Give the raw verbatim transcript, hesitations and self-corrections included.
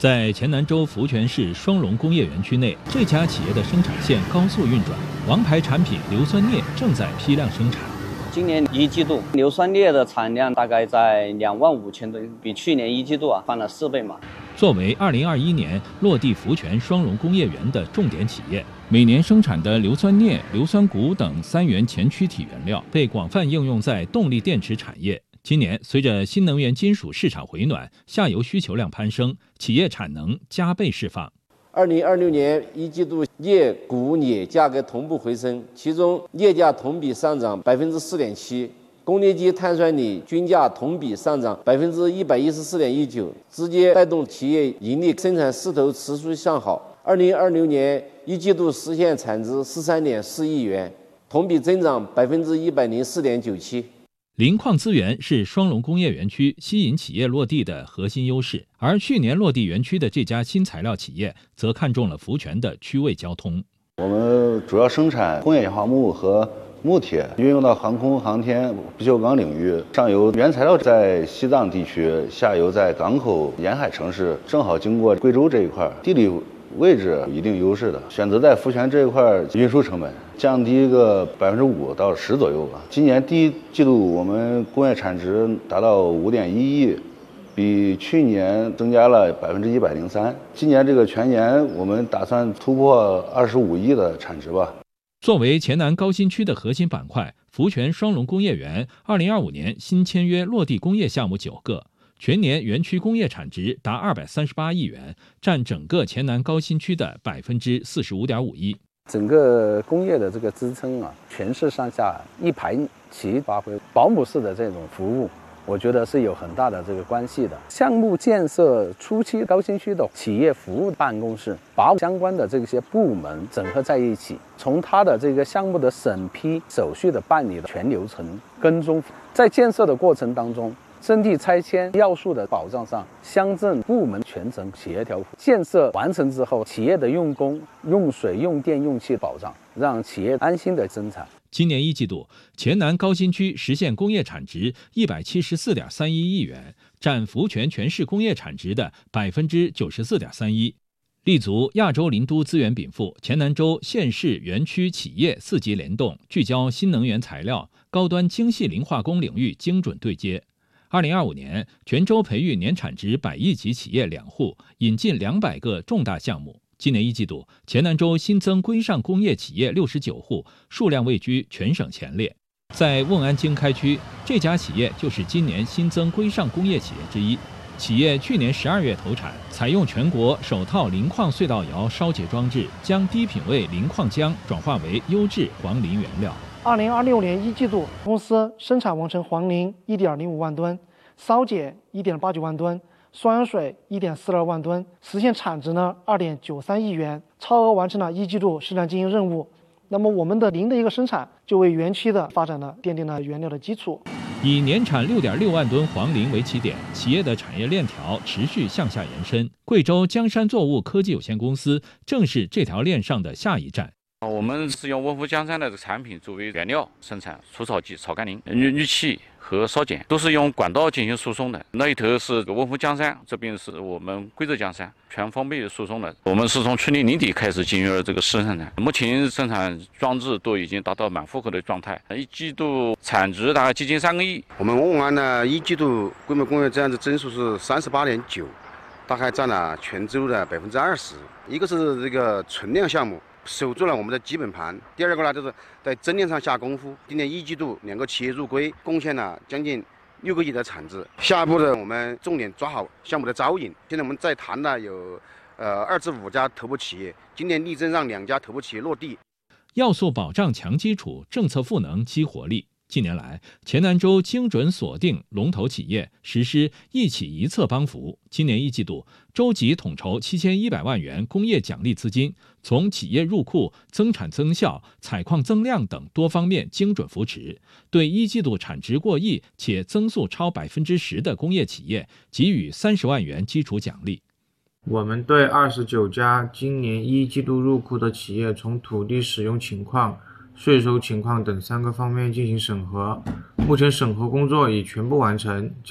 在黔南州福泉市双龙工业园区内，这家企业的生产线高速运转，王牌产品硫酸镍正在批量生产。 今年一季度硫酸镍的产量大概在两万五千吨，比去年一季度啊翻了四倍嘛。 作为二零二一年落地福泉双龙工业园的重点企业，每年生产的硫酸镍、硫酸钴等三元前驱体原料被广泛应用在动力电池产业。今年，随着新能源金属市场回暖，下游需求量攀升，企业产能加倍释放。 二零二六年一季度镍、钴、镍价格同步回升，其中镍价同比上涨百分之四点七，功率基碳酸锂均价同比上涨百分之一百一十四点一九，直接带动企业盈利生产势头持续向好。二零二六年一季度实现产值十三点四亿元，同比增长百分之一百零四点九七。 磷矿资源是双龙工业园区吸引企业落地的核心优势，而去年落地园区的这家新材料企业则看中了福泉的区位交通。 我们主要生产工业氧化钼和钼铁，运用到航空航天、不锈钢领域。上游原材料在西藏地区，下游在港口沿海城市，正好经过贵州这一块，地理位置有一定优势的，选择在福泉这一块，运输成本降低个百分之五到十左右吧。今年第一季度我们工业产值达到五点一亿，比去年增加了百分之一百零三。今年这个全年我们打算突破二十五亿的产值吧。 作为黔南高新区的核心板块，福泉双龙工业园二零二五年新签约落地工业项目九个。全年园区工业产值达二百三十八亿元，占整个黔南高新区的百分之四十五点五一。 整个工业的这个支撑啊，全市上下一排齐发挥，保姆式的这种服务，我觉得是有很大的这个关系的。项目建设初期，高新区的企业服务办公室把相关的这些部门整合在一起，从它的这个项目的审批手续的办理的全流程跟踪，在建设的过程当中。征地拆迁要素的保障上，乡镇部门全程协调。建设完成之后，企业的用工、用水、用电、用气保障，让企业安心的生产。 今年一季度，黔南高新区实现工业产值一百七十四点三一亿元，占福泉全市工业产值的百分之九十四点三一。立足亚洲林都资源禀赋，黔南州县市园区企业四级联动，聚焦新能源材料、高端精细磷化工领域精准对接。二零二五年，全州培育年产值百亿级企业两户，引进两百个重大项目。今年一季度，黔南州新增规上工业企业六十九户，数量位居全省前列。在瓮安经开区，这家企业就是今年新增规上工业企业之一。企业去年十二月投产，采用全国首套磷矿隧道窑烧结装置，将低品位磷矿浆转化为优质黄磷原料。 二零二六年一季度，公司生产完成黄磷一点零五万吨，烧解一点八九万吨，双氧水一点四二万吨，实现产值呢二点九三亿元，超额完成了一季度生产经营任务。那么我们的磷的一个生产，就为园区的发展呢奠定了原料的基础。 以年产六点六万吨黄磷为起点，企业的产业链条持续向下延伸。贵州江山作物科技有限公司正是这条链上的下一站。 我们是用文福江山的产品作为原料生产除草剂、草甘膦、氯氯气和烧碱，都是用管道进行输送的。那一头是文福江山，这边是我们贵州江山，全方位输送的。我们是从去年年底开始进入了这个试生产，目前生产装置都已经达到满负荷的状态，一季度产值大概接近三个亿。 我们瓮安呢一季度规模工业这样的增速是三十八点九，大概占了全州的百分之二十。一个是这个存量项目。守住了我们的基本盘。第二个呢，就是在增量上下功夫。今年一季度两个企业入规，贡献了将近六个亿的产值。下一步呢，我们重点抓好项目的招引。现在我们在谈的有呃二至五家头部企业，今年力争让两家头部企业落地。 要素保障强基础，政策赋能激活力。近年来，黔南州精准锁定龙头企业，实施一企一策帮扶。今年一季度，州级统筹七千一百万元工业奖励资金，从企业入库、增产增效、采矿增量等多方面精准扶持，对一季度产值过亿且增速超百分之十的工业企业给予三十万元基础奖励。 我们对二十九家今年一季度入库的企业，从土地使用情况、税收情况等三个方面进行审核，目前审核工作已全部完成。